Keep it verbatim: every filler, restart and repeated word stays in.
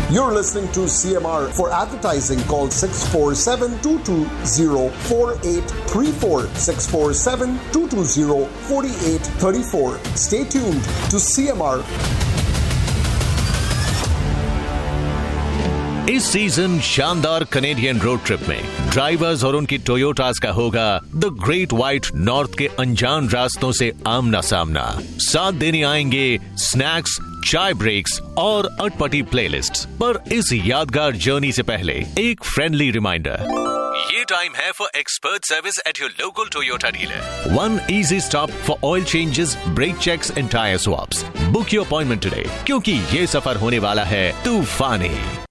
You're listening to C M R. For advertising, call six four seven, two two zero, four eight three four, six four seven, two two zero, four eight three four. Stay tuned to C M R. इस season शानदार Canadian road trip में drivers और उनकी टोयोटास का होगा the great white north के अनजान रास्तों से आमना सामना। साथ देने आएंगे स्नैक्स, चाय ब्रेक्स और अटपटी प्लेलिस्ट। पर इस यादगार जर्नी से पहले एक फ्रेंडली रिमाइंडर, ये टाइम है for expert service at your local Toyota dealer. One easy stop for oil changes, break checks and tyre swaps. Book your appointment today, क्योंकि ये सफर होने वाला है तूफानी।